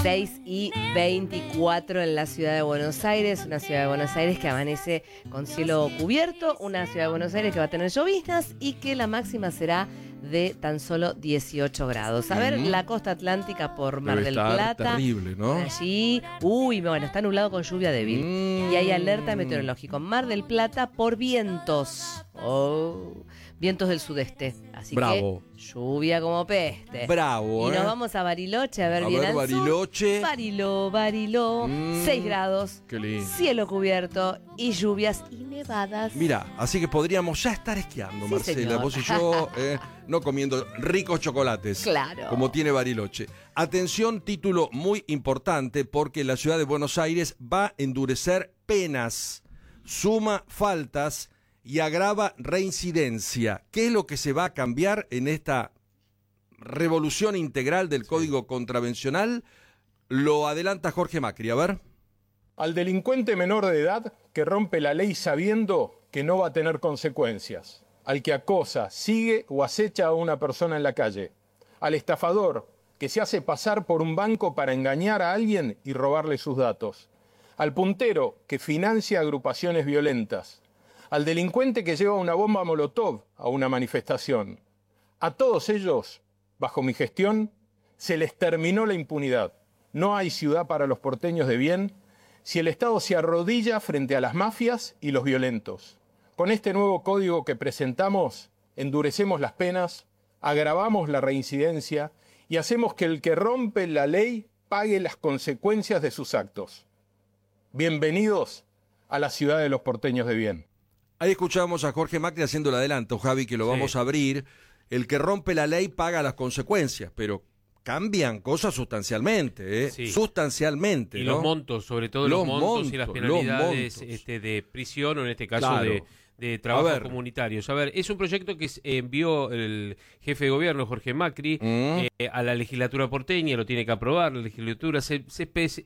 6:24 en la ciudad de Buenos Aires, una ciudad de Buenos Aires que amanece con cielo cubierto, una ciudad de Buenos Aires que va a tener lloviznas y que la máxima será de tan solo 18 grados. A ver, la costa atlántica por Mar del Plata. Terrible, ¿no? Allí, bueno, está nublado con lluvia débil. Y hay alerta meteorológica. Mar del Plata por vientos. Vientos del sudeste. Así Bravo. que lluvia como peste. Bravo, Y nos vamos a Bariloche a ver bien al Bariloche. sur. Bariló, 6 grados. Qué lindo. Cielo cubierto y lluvias y nevadas. Mira, así que podríamos ya estar esquiando, Sí, Marcela, señor. vos y yo, no comiendo ricos chocolates. Claro. Como tiene Bariloche. Atención, título muy importante, porque la ciudad de Buenos Aires va a endurecer penas, suma faltas y agrava reincidencia. ¿Qué es lo que se va a cambiar en esta revolución integral del Código Contravencional? Lo adelanta Jorge Macri, a ver. Al delincuente menor de edad que rompe la ley sabiendo que no va a tener consecuencias. Al que acosa, sigue o acecha a una persona en la calle. Al estafador que se hace pasar por un banco para engañar a alguien y robarle sus datos. Al puntero que financia agrupaciones violentas. Al delincuente que lleva una bomba molotov a una manifestación. A todos ellos, bajo mi gestión, se les terminó la impunidad. No hay ciudad para los porteños de bien si el Estado se arrodilla frente a las mafias y los violentos. Con este nuevo código que presentamos, endurecemos las penas, agravamos la reincidencia y hacemos que el que rompe la ley pague las consecuencias de sus actos. Bienvenidos a la ciudad de los porteños de bien. Ahí escuchamos a Jorge Macri haciendo el adelanto, Javi, que lo vamos a abrir. El que rompe la ley paga las consecuencias, pero cambian cosas sustancialmente, Sí. Sustancialmente, Y ¿no? los montos, sobre todo los montos y las penalidades montos. de prisión o en este caso Claro. de trabajos A ver. comunitarios. A ver, es un proyecto que envió el jefe de gobierno, Jorge Macri, a la legislatura porteña, lo tiene que aprobar, la legislatura se